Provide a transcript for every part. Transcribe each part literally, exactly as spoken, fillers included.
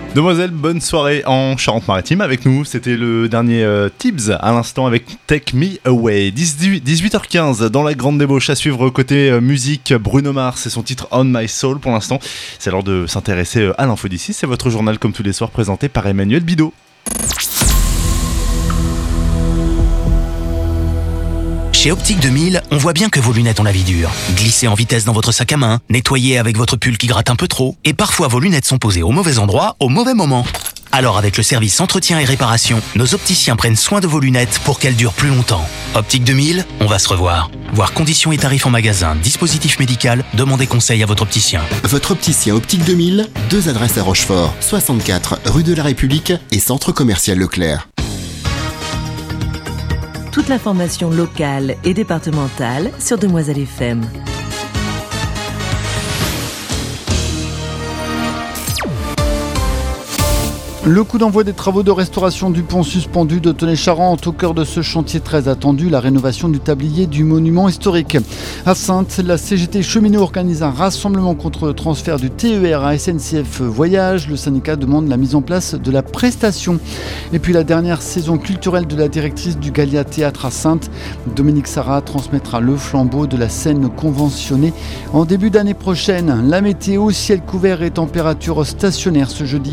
Demoiselle, bonne soirée en Charente-Maritime avec nous. C'était le dernier euh, Tibbs à l'instant avec Take Me Away. dix-huit heures quinze dans la grande débauche à suivre côté euh, musique. Bruno Mars et son titre On My Soul pour l'instant. C'est l'heure de s'intéresser euh, à l'info d'ici. C'est votre journal comme tous les soirs présenté par Emmanuel Bidot. Chez Optique deux mille, on voit bien que vos lunettes ont la vie dure. Glissez en vitesse dans votre sac à main, nettoyez avec votre pull qui gratte un peu trop, et parfois vos lunettes sont posées au mauvais endroit, au mauvais moment. Alors avec le service entretien et réparation, nos opticiens prennent soin de vos lunettes pour qu'elles durent plus longtemps. Optique deux mille, on va se revoir. Voir conditions et tarifs en magasin, dispositif médical, demandez conseil à votre opticien. Votre opticien Optique deux mille, deux adresses à Rochefort, soixante-quatre rue de la République et centre commercial Leclerc. Toute l'information locale et départementale sur Demoiselle F M. Le coup d'envoi des travaux de restauration du pont suspendu de Tenay-Charente au cœur de ce chantier très attendu, la rénovation du tablier du monument historique. À Saintes, la C G T Cheminots organise un rassemblement contre le transfert du T E R à S N C F Voyage. Le syndicat demande la mise en place de la prestation. Et puis la dernière saison culturelle de la directrice du Gallia Théâtre à Saintes, Dominique Sarrat, transmettra le flambeau de la scène conventionnée en début d'année prochaine. La météo, ciel couvert et température stationnaire ce jeudi.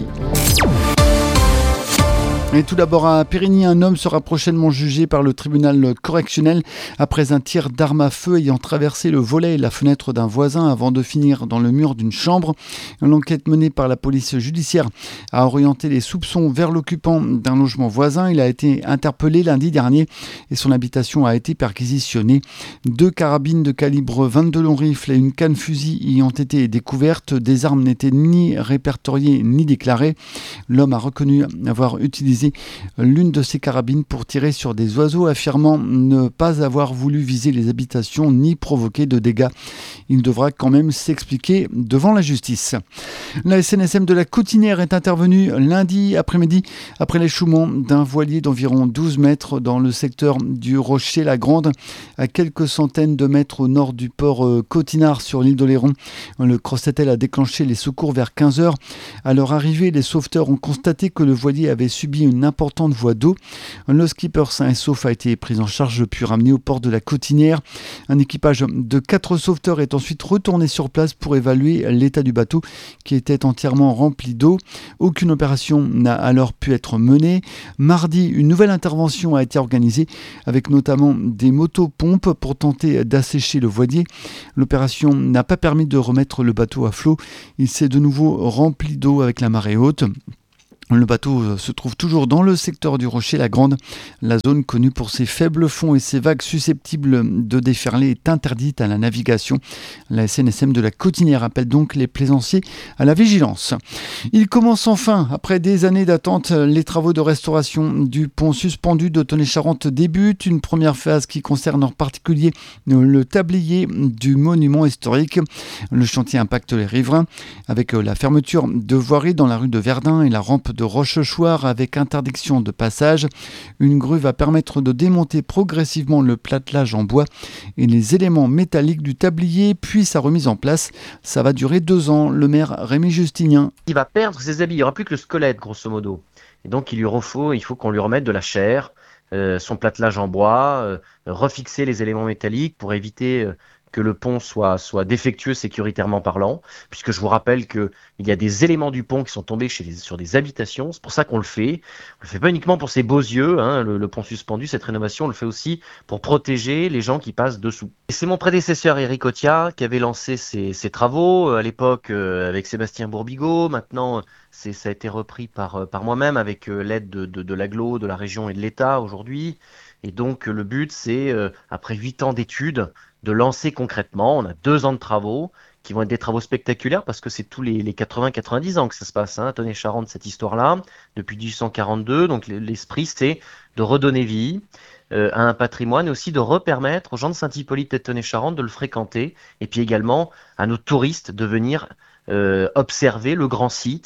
Et tout d'abord à Périgny, un homme sera prochainement jugé par le tribunal correctionnel après un tir d'arme à feu ayant traversé le volet et la fenêtre d'un voisin avant de finir dans le mur d'une chambre. L'enquête menée par la police judiciaire a orienté les soupçons vers l'occupant d'un logement voisin. Il a été interpellé lundi dernier et son habitation a été perquisitionnée. Deux carabines de calibre vingt-deux long rifle et une canne fusil y ont été découvertes. Des armes n'étaient ni répertoriées ni déclarées. L'homme a reconnu avoir utilisé l'une de ses carabines pour tirer sur des oiseaux, affirmant ne pas avoir voulu viser les habitations ni provoquer de dégâts. Il devra quand même s'expliquer devant la justice. La S N S M de la Cotinière est intervenue lundi après-midi après l'échouement d'un voilier d'environ douze mètres dans le secteur du Rocher-la-Grande, à quelques centaines de mètres au nord du port Cotinard sur l'île d'Oléron. Le Crossetel a déclenché les secours vers quinze heures. À leur arrivée, les sauveteurs ont constaté que le voilier avait subi une importante voie d'eau. Le skipper sain et sauf a été pris en charge puis ramené au port de la Cotinière. Un équipage de quatre sauveteurs est ensuite retourné sur place pour évaluer l'état du bateau qui était entièrement rempli d'eau. Aucune opération n'a alors pu être menée. Mardi, une nouvelle intervention a été organisée avec notamment des motopompes pour tenter d'assécher le voilier. L'opération n'a pas permis de remettre le bateau à flot. Il s'est de nouveau rempli d'eau avec la marée haute. Le bateau se trouve toujours dans le secteur du Rocher-la-Grande. La zone connue pour ses faibles fonds et ses vagues susceptibles de déferler est interdite à la navigation. La S N S M de la Cotinière appelle donc les plaisanciers à la vigilance. Il commence enfin, après des années d'attente, les travaux de restauration du pont suspendu de Tenay-Charente débutent. Une première phase qui concerne en particulier le tablier du monument historique. Le chantier impacte les riverains avec la fermeture de voiries dans la rue de Verdun et la rampe de Rochechouart avec interdiction de passage. Une grue va permettre de démonter progressivement le platelage en bois et les éléments métalliques du tablier, puis sa remise en place. Ça va durer deux ans. Le maire Rémi Justinien. Il va perdre ses habits, il n'y aura plus que le squelette grosso modo. Et donc il lui faut, il faut qu'on lui remette de la chair, euh, son platelage en bois, euh, refixer les éléments métalliques pour éviter euh, que le pont soit, soit défectueux sécuritairement parlant, puisque je vous rappelle qu'il y a des éléments du pont qui sont tombés chez les, sur des habitations, c'est pour ça qu'on le fait. On le fait pas uniquement pour ses beaux yeux, hein, le, le pont suspendu, cette rénovation, on le fait aussi pour protéger les gens qui passent dessous. Et c'est mon prédécesseur Éric Otia qui avait lancé ces, ces travaux, à l'époque euh, avec Sébastien Bourbigo, maintenant c'est, ça a été repris par, par moi-même avec euh, l'aide de, de, de l'agglo, de la région et de l'État aujourd'hui. Et donc le but c'est, euh, après huit ans d'études, de lancer concrètement. On a deux ans de travaux qui vont être des travaux spectaculaires parce que c'est tous les, les quatre-vingts quatre-vingt-dix ans que ça se passe, hein, Tenay-Charente, cette histoire-là, depuis dix-huit cent quarante-deux. Donc l'esprit, c'est de redonner vie euh, à un patrimoine et aussi de repermettre aux gens de Saint-Hippolyte et de Tenay-Charente de le fréquenter et puis également à nos touristes de venir euh, observer le grand site,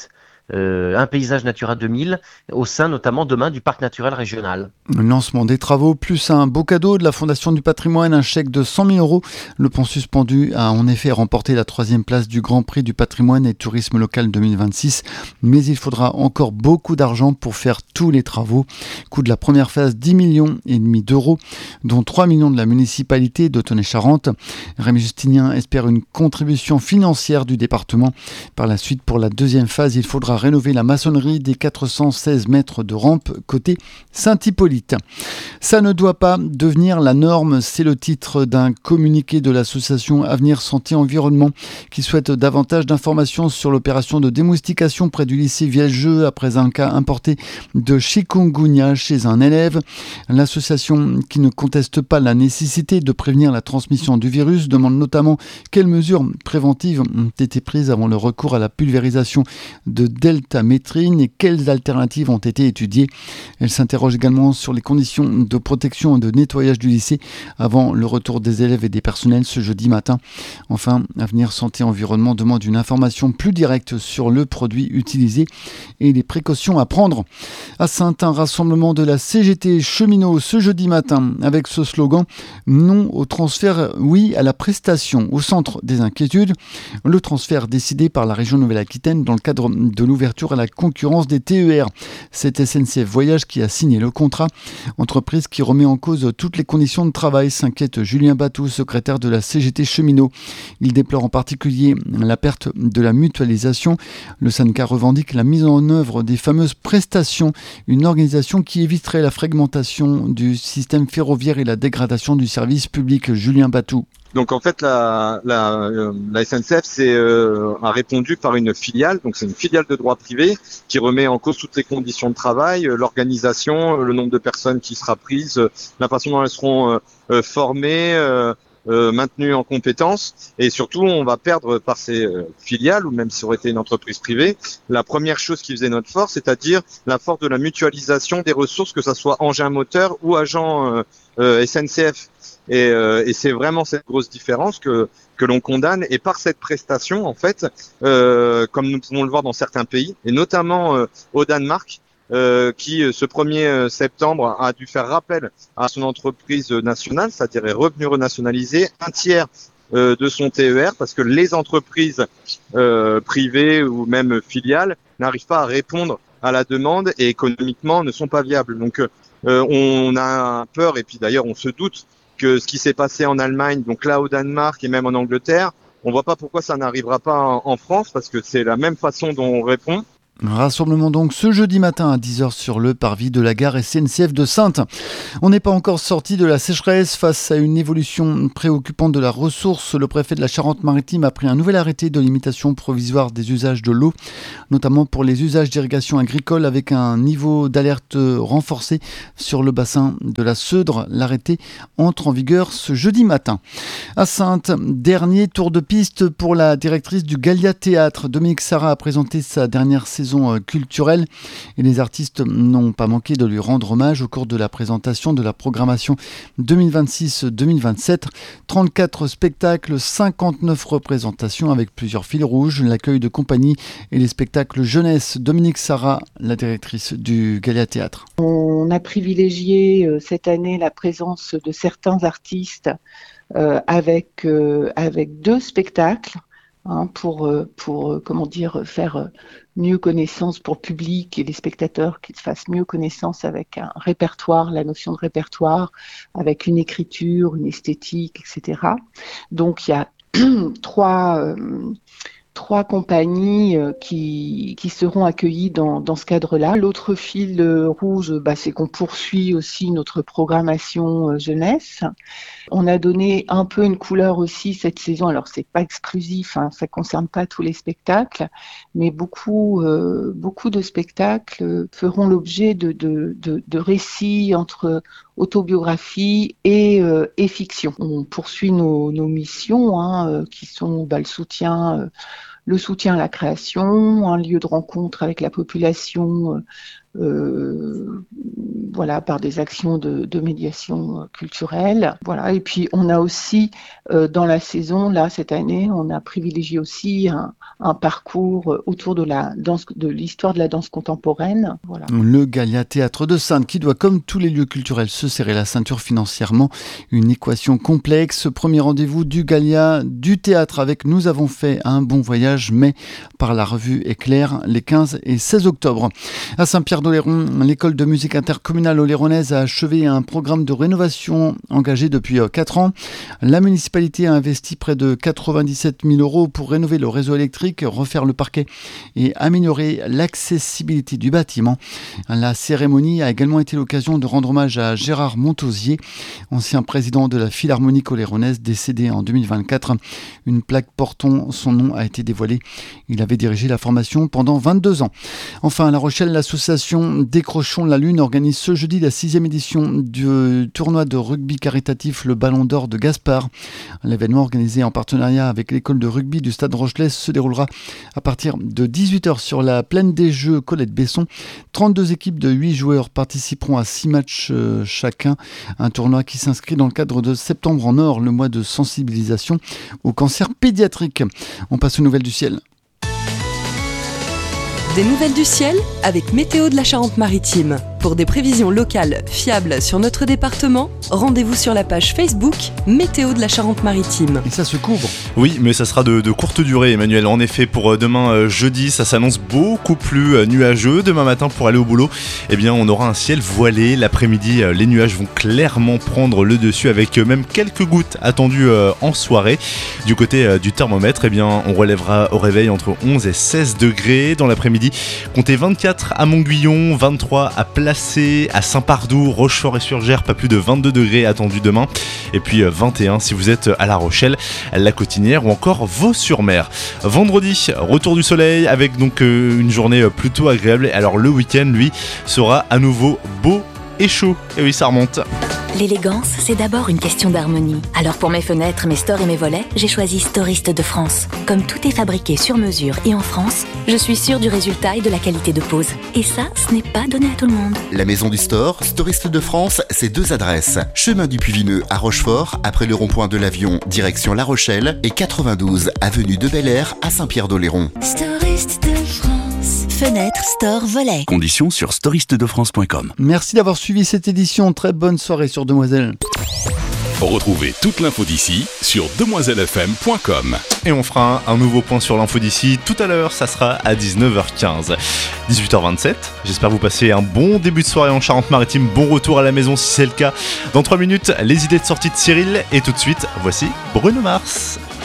euh, un paysage Natura deux mille au sein notamment demain du parc naturel régional. Le lancement des travaux plus un beau cadeau de la Fondation du patrimoine, un chèque de cent mille euros. Le pont suspendu a en effet remporté la troisième place du Grand Prix du patrimoine et tourisme local deux mille vingt-six, mais il faudra encore beaucoup d'argent pour faire tous les travaux. Coût de la première phase dix millions et demi d'euros, dont trois millions de la municipalité de Tonnet-Charente. Rémi Justinien espère une contribution financière du département. Par la suite, pour la deuxième phase, il faudra rénover la maçonnerie des quatre cent seize mètres de rampe côté Saint-Hippolyte. Ça ne doit pas devenir la norme, c'est le titre d'un communiqué de l'association Avenir Santé Environnement qui souhaite davantage d'informations sur l'opération de démoustication près du lycée Vieljeu après un cas importé de chikungunya chez un élève. L'association, qui ne conteste pas la nécessité de prévenir la transmission du virus, demande notamment quelles mesures préventives ont été prises avant le recours à la pulvérisation de deltamétrine et quelles alternatives ont été étudiées. Elle s'interroge également sur les conditions de protection et de nettoyage du lycée avant le retour des élèves et des personnels ce jeudi matin. Enfin, Avenir Santé Environnement demande une information plus directe sur le produit utilisé et les précautions à prendre. À Saintes, un rassemblement de la C G T cheminot ce jeudi matin avec ce slogan « Non au transfert, oui à la prestation » au centre des inquiétudes. Le transfert décidé par la région Nouvelle-Aquitaine dans le cadre de l'ouverture à la concurrence des T E R. C'est S N C F Voyage qui a signé le contrat. Entreprise qui remet en cause toutes les conditions de travail, s'inquiète Julien Batou, secrétaire de la C G T cheminot. Il déplore en particulier la perte de la mutualisation. Le syndicat revendique la mise en œuvre des fameuses prestations, une organisation qui éviterait la fragmentation du système ferroviaire et la dégradation du service public. Julien Batou. Donc en fait la, la, euh, la S N C F c'est, euh, a répondu par une filiale, donc c'est une filiale de droit privé qui remet en cause toutes les conditions de travail, euh, l'organisation, euh, le nombre de personnes qui sera prise, euh, la façon dont elles seront euh, euh, formées, euh, euh, maintenues en compétences, et surtout on va perdre par ces euh, filiales, ou même si ça aurait été une entreprise privée, la première chose qui faisait notre force, c'est-à-dire la force de la mutualisation des ressources, que ça soit engin moteur ou agent euh, euh, S N C F. Et, euh, et c'est vraiment cette grosse différence que que l'on condamne. Et par cette prestation, en fait, euh, comme nous pouvons le voir dans certains pays, et notamment euh, au Danemark, euh, qui ce premier septembre a dû faire rappel à son entreprise nationale, c'est-à-dire est revenu renationaliser un tiers euh, de son T E R, parce que les entreprises euh, privées ou même filiales n'arrivent pas à répondre à la demande et économiquement ne sont pas viables. Donc euh, on a peur, et puis d'ailleurs on se doute, que ce qui s'est passé en Allemagne, donc là au Danemark et même en Angleterre, on voit pas pourquoi ça n'arrivera pas en, en France, parce que c'est la même façon dont on répond. Rassemblement donc ce jeudi matin à dix heures sur le parvis de la gare S N C F de Saintes. On n'est pas encore sorti de la sécheresse face à une évolution préoccupante de la ressource. Le préfet de la Charente-Maritime a pris un nouvel arrêté de limitation provisoire des usages de l'eau, notamment pour les usages d'irrigation agricole, avec un niveau d'alerte renforcé sur le bassin de la Seudre. L'arrêté entre en vigueur ce jeudi matin. À Saintes, dernier tour de piste pour la directrice du Gallia Théâtre. Dominique Sarra a présenté sa dernière saison culturelle et les artistes n'ont pas manqué de lui rendre hommage au cours de la présentation de la programmation deux mille vingt-six deux mille vingt-sept. trente-quatre spectacles, cinquante-neuf représentations avec plusieurs fils rouges, l'accueil de compagnie et les spectacles jeunesse. Dominique Sarra, la directrice du Gallia Théâtre. On a privilégié euh, cette année la présence de certains artistes euh, avec, euh, avec deux spectacles. Hein, pour, pour comment dire, faire mieux connaissance pour le public et les spectateurs, qu'ils fassent mieux connaissance avec un répertoire, la notion de répertoire, avec une écriture, une esthétique, et cetera. Donc il y a trois, euh, trois compagnies euh, qui, qui seront accueillies dans, dans ce cadre-là. L'autre fil euh, rouge, bah, c'est qu'on poursuit aussi notre programmation euh, jeunesse. On a donné un peu une couleur aussi cette saison. Alors c'est pas exclusif, hein, ça concerne pas tous les spectacles, mais beaucoup, euh, beaucoup de spectacles feront l'objet de, de, de, de récits entre autobiographie et, euh, et fiction. On poursuit nos, nos missions, hein, euh, qui sont bah, le soutien. Euh, le soutien à la création, un lieu de rencontre avec la population euh, voilà, par des actions de, de médiation culturelle. Voilà. Et puis on a aussi euh, dans la saison, là cette année, on a privilégié aussi un, un parcours autour de la danse, de l'histoire de la danse contemporaine. Voilà. Le Gallia Théâtre de Saintes qui doit, comme tous les lieux culturels, se serrer la ceinture financièrement. Une équation complexe. Premier rendez-vous du Gallia, du théâtre avec Nous avons fait un bon voyage, mais par la revue Éclair, les quinze et seize octobre. À Saint-Pierre-d'Oléron, l'école de musique intercommunale oléronaise a achevé un programme de rénovation engagé depuis quatre ans. La municipalité a investi près de quatre-vingt-dix-sept mille euros pour rénover le réseau électrique, refaire le parquet et améliorer l'accessibilité du bâtiment. La cérémonie a également été l'occasion de rendre hommage à Gérard Montausier, ancien président de la Philharmonique oléronaise, décédé en deux mille vingt-quatre. Une plaque portant son nom a été dévoilée. Il avait dirigé la formation pendant vingt-deux ans. Enfin, à La Rochelle, l'association Décrochons la Lune organise ce jeudi la sixième édition du tournoi de rugby caritatif Le Ballon d'Or de Gaspard. L'événement, organisé en partenariat avec l'école de rugby du Stade Rochelais, se déroulera à partir de dix-huit heures sur la plaine des Jeux Colette-Besson. trente-deux équipes de huit joueurs participeront à six matchs euh, chacun. Un tournoi qui s'inscrit dans le cadre de Septembre en Or, le mois de sensibilisation au cancer pédiatrique. On passe aux nouvelles du ciel. Des nouvelles du ciel avec Météo de la Charente-Maritime. Pour des prévisions locales fiables sur notre département, rendez-vous sur la page Facebook Météo de la Charente-Maritime. Et ça se couvre. Oui, mais ça sera de, de courte durée, Emmanuel. En effet, pour demain euh, jeudi, ça s'annonce beaucoup plus euh, nuageux. Demain matin, pour aller au boulot, eh bien, on aura un ciel voilé. L'après-midi, euh, les nuages vont clairement prendre le dessus, avec euh, même quelques gouttes attendues euh, en soirée. Du côté euh, du thermomètre, eh bien, on relèvera au réveil entre onze et seize degrés. Dans l'après-midi, comptez vingt-quatre à Montguillon, vingt-trois à Placé, à Saint-Pardoux, Rochefort et Surgères, pas plus de vingt-deux degrés attendus demain. Et puis vingt et un si vous êtes à La Rochelle, La Cotinière ou encore Vaux-sur-Mer. Vendredi, retour du soleil avec donc une journée plutôt agréable. Alors le week-end, lui, sera à nouveau beau et chaud. Et oui, ça remonte. L'élégance, c'est d'abord une question d'harmonie. Alors pour mes fenêtres, mes stores et mes volets, j'ai choisi Storiste de France. Comme tout est fabriqué sur mesure et en France, je suis sûre du résultat et de la qualité de pose. Et ça, ce n'est pas donné à tout le monde. La maison du store, Storiste de France, c'est deux adresses. Chemin du Puy-Vineux à Rochefort, après le rond-point de l'Avion, direction La Rochelle, et quatre-vingt-douze avenue de Bel-Air à Saint-Pierre-d'Oléron. Storiste de France. Fenêtre, store, volet. Conditions sur storiste de france point com. Merci d'avoir suivi cette édition. Très bonne soirée sur Demoiselle. Retrouvez toute l'info d'ici sur demoiselle f m point com. Et on fera un, un nouveau point sur l'info d'ici tout à l'heure, ça sera à dix-neuf heures quinze. dix-huit heures vingt-sept, j'espère vous passer un bon début de soirée en Charente-Maritime, bon retour à la maison si c'est le cas. Dans trois minutes, les idées de sortie de Cyril, et tout de suite, voici Bruno Mars.